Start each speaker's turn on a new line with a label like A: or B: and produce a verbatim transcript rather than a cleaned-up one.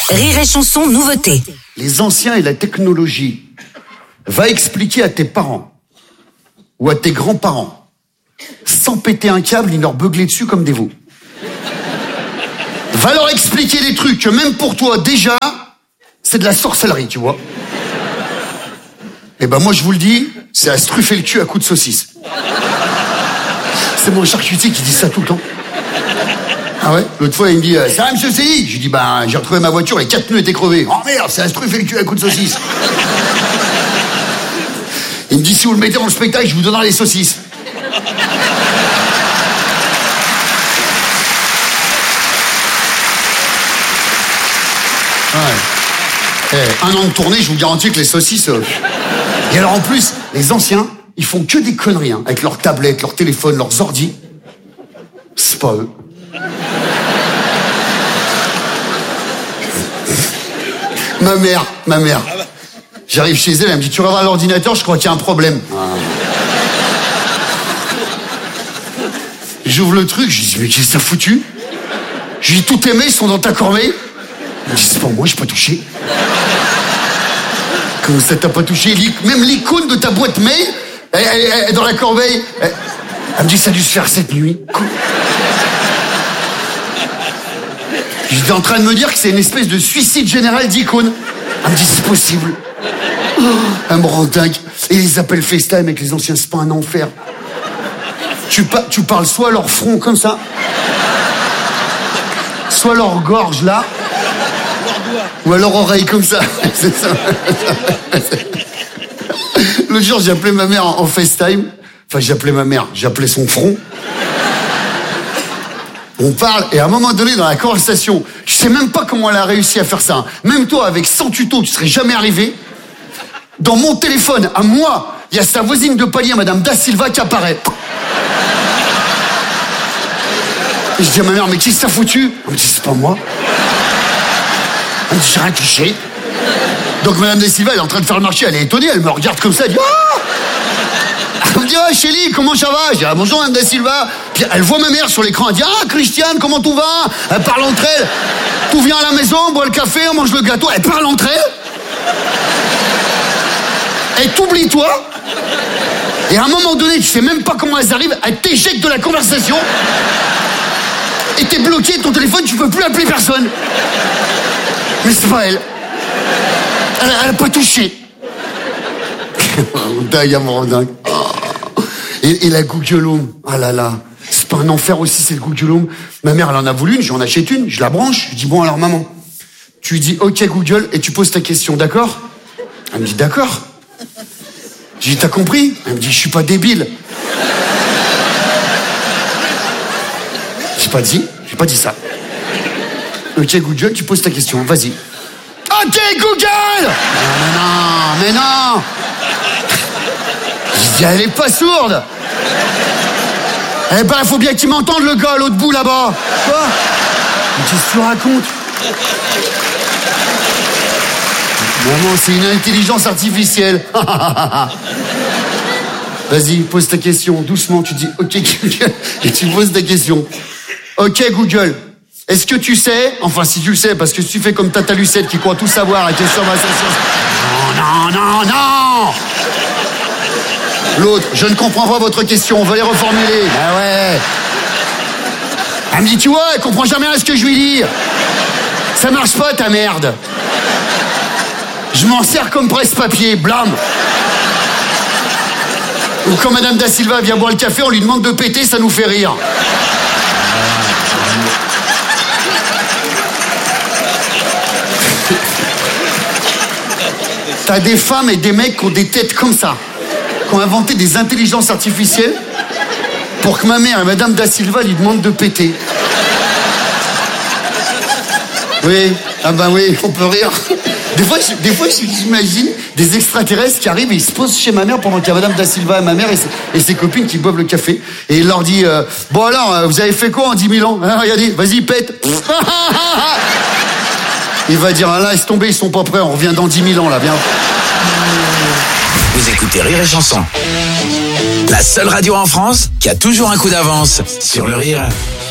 A: Rire et Chanson, nouveauté.
B: Les anciens et la technologie. Va expliquer à tes parents ou à tes grands-parents, sans péter un câble ni leur beugler dessus comme des veaux. Va leur expliquer des trucs que même pour toi, déjà, c'est de la sorcellerie, tu vois. Et ben moi, je vous le dis, c'est à se truffer le cul à coups de saucisse. C'est mon charcutier qui dit ça tout le temps. Ah ouais? L'autre fois, il me dit, ça va, monsieur C I? Je lui dis, bah, j'ai retrouvé ma voiture, les quatre pneus étaient crevés. Oh merde, c'est à se truffer le cul à coups de saucisse. Il me dit, si vous le mettez dans le spectacle, je vous donnerai les saucisses. Ouais. Eh, un an de tournée, je vous garantis que les saucisses... Euh... Et alors en plus, les anciens, ils font que des conneries, hein, avec leurs tablettes, leurs téléphones, leurs ordis. C'est pas eux. Ma mère, ma mère. J'arrive chez elle, elle me dit, tu regardes l'ordinateur, je crois qu'il y a un problème. Ah. J'ouvre le truc, je dis, mais qu'est-ce que t'as foutu? Je lui dis, tous tes mails sont dans ta corbeille. Elle me dit, c'est pas moi, j'ai pas touché. Comment ça t'as pas touché? Même l'icône de ta boîte mail, elle, elle, elle est dans la corbeille. Elle, elle me dit, ça a dû se faire cette nuit. J'étais en train de me dire que c'est une espèce de suicide général d'icônes. Elle me dit, c'est possible. Oh, elle me rend dingue. Et les appels FaceTime avec les anciens, c'est pas un enfer. Tu, pa- tu parles soit à leur front comme ça, soit à leur gorge là, ou à leur oreille comme ça. C'est ça. L'autre jour, j'ai appelé ma mère en, en FaceTime. Enfin, j'ai appelé ma mère, j'ai appelé son front. On parle, et à un moment donné, dans la conversation, je sais même pas comment elle a réussi à faire ça. Même toi, avec cent tutos, tu serais jamais arrivé. Dans mon téléphone, à moi, il y a sa voisine de palier, Madame Da Silva, qui apparaît. Et je dis à ma mère, mais qui s'est foutu? Elle me dit, c'est pas moi. Elle me dit, j'ai rien touché. Donc Madame Da Silva, elle est en train de faire le marché, elle est étonnée, elle me regarde comme ça, elle dit, oh! Elle me dit, oh Chélie, comment ça va? Je dis, ah, bonjour Madame Da Silva. Puis elle voit ma mère sur l'écran, elle dit, ah Christiane, comment tout va? Elle parle entre elles. Tout vient à la maison, on boit le café, on mange le gâteau. Elle parle entre elles. Elle t'oublie toi. Et à un moment donné, tu sais même pas comment elles arrivent, elles t'éjectent de la conversation. Et t'es bloqué, ton téléphone, tu peux plus appeler personne. Mais c'est pas elle. Elle, elle a pas touché. Dingue, elle me rend dingue. Et, et la Google Home, ah là là, c'est pas un enfer aussi, c'est le Google Home. Ma mère, elle en a voulu une, j'en achète une, je la branche, je lui dis, bon alors maman, tu lui dis, ok Google, et tu poses ta question, d'accord? Elle me dit, d'accord. Je lui dis, t'as compris? Elle me dit, je suis pas débile. J'ai pas dit, j'ai pas dit ça. Ok Google, tu poses ta question, vas-y. Ok Google! Non, non, mais non! Je dis, elle est pas sourde! Eh ben, il faut bien qu'il m'entende, le gars, à l'autre bout, là-bas! Quoi? Mais qu'est-ce que tu racontes? Maman, c'est une intelligence artificielle. Vas-y, pose ta question, doucement, tu dis, ok, Google, et tu poses ta question. Ok, Google, est-ce que tu sais, enfin, si tu le sais, parce que si tu fais comme Tata Lucette qui croit tout savoir, et qu'elle sur ma Non, non, non, non! L'autre, je ne comprends pas votre question, on va les reformuler. Ah ouais. Elle me dit, tu vois, elle comprend jamais rien à ce que je lui dis. Ça marche pas, ta merde. Je m'en sers comme presse-papier, blâme. Ou quand Madame Da Silva vient boire le café, on lui demande de péter, ça nous fait rire. T'as des femmes et des mecs qui ont des têtes comme ça, qui ont inventé des intelligences artificielles pour que ma mère et Madame Da Silva lui demandent de péter. Oui, ah ben oui, on peut rire. Des fois, je, des fois, j'imagine des extraterrestres qui arrivent et ils se posent chez ma mère pendant qu'il y a Madame Da Silva et ma mère et ses, et ses copines qui boivent le café. Et il leur dit, euh, bon alors, vous avez fait quoi en dix mille ans? Hein, regardez, vas-y, pète. Il va dire, ah là, laisse tomber, ils sont pas prêts, on revient dans dix mille ans, là, viens.
C: Vous écoutez Rire et Chanson. La seule radio en France qui a toujours un coup d'avance sur le rire.